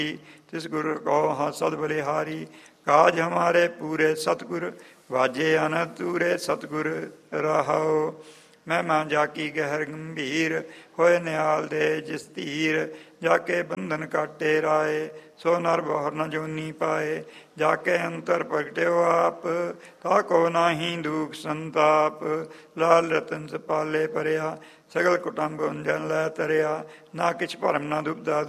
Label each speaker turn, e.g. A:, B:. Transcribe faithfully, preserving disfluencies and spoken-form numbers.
A: तिस गुरु को हसद बलिहारी। काज हमारे पूरे सतगुर वाजे अनंत तूरे सतगुर रहाओ। महिमा जाकी गहर गंभीर होए निहाल दे जिस धीर। जाके बंधन काटे राए सो नर बहुर न जोनी पाए। जाके अंतर प्रगट्यो आप ताको नाही दुख संताप। लाल रतन सपाले परिया सगल कुटुंब उंजन लै तरिया। ना किछ भरम ना दुबदा